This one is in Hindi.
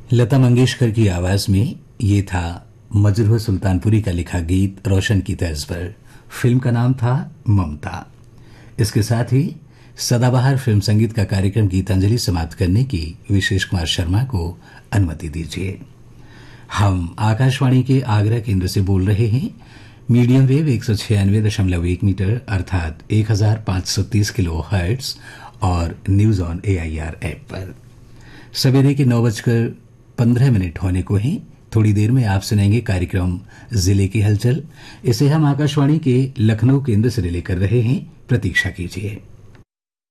लता मंगेशकर की आवाज में ये था मजरूह सुल्तानपुरी का लिखा गीत रोशन की तर्ज पर। फिल्म का नाम था ममता। इसके साथ ही सदाबहार फिल्म संगीत का कार्यक्रम गीतांजलि समाप्त करने की विशेष कुमार शर्मा को अनुमति दीजिए। हम आकाशवाणी के आगरा केंद्र से बोल रहे हैं मीडियम वेव 196.1 मीटर अर्थात 1530 किलो हर्ट्ज और न्यूज ऑन AIR ऐप पर। सवेरे के 9:15 होने को हैं। थोड़ी देर में आप सुनेंगे कार्यक्रम जिले की हलचल। इसे हम आकाशवाणी के लखनऊ केंद्र से रिले कर रहे हैं। प्रतीक्षा कीजिए।